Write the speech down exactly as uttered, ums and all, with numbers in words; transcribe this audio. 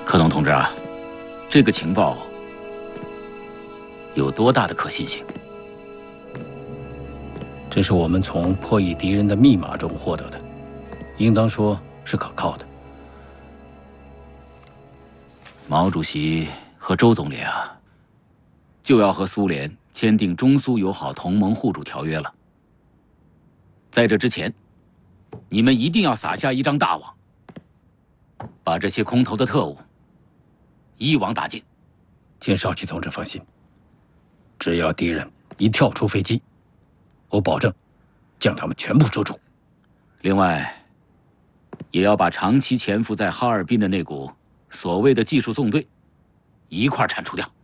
克隆同志啊，这个情报有多大的可信性？ 这是我们从破译敌人的密码中获得的，应当说是可靠的。 毛主席和周总理啊，就要和苏联签订中苏友好同盟互助条约了。在这之前，你们一定要撒下一张大网，把这些空头的特务一网打尽。 请少奇同志放心，只要敌人一跳出飞机，我保证将他们全部捉住。 另外，也要把长期潜伏在哈尔滨的那股所谓的技术纵队一块铲除掉。